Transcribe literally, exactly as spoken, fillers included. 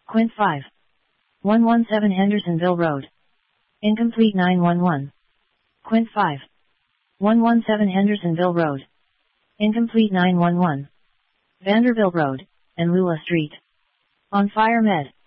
Quint five. one one seven Hendersonville Road. Incomplete nine one one. Quint five. one one seven Hendersonville Road. Incomplete nine one one. Vanderbilt Road, and Lula Street. On Fire Med.